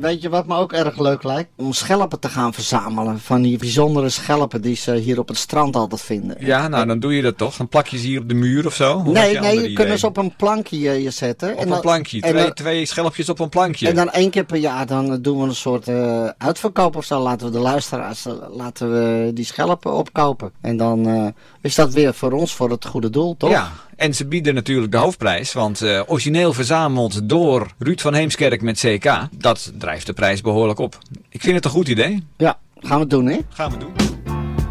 Weet je wat me ook erg leuk lijkt? Om schelpen te gaan verzamelen. Van die bijzondere schelpen die ze hier op het strand altijd vinden. Ja, nou dan doe je dat toch? Dan plak je ze hier op de muur of zo? Nee, je kunt ze op een plankje je zetten. Op een plankje, twee schelpjes op een plankje. En dan 1 keer per jaar dan doen we een soort uitverkoop of zo. Laten we de luisteraars die schelpen opkopen. En dan is dat weer voor ons, voor het goede doel, toch? Ja, en ze bieden natuurlijk de hoofdprijs. Want origineel verzameld door Ruud van Heemskerk met CK. Dat drijft de prijs behoorlijk op. Ik vind het een goed idee. Ja, gaan we doen, hè? Gaan we doen.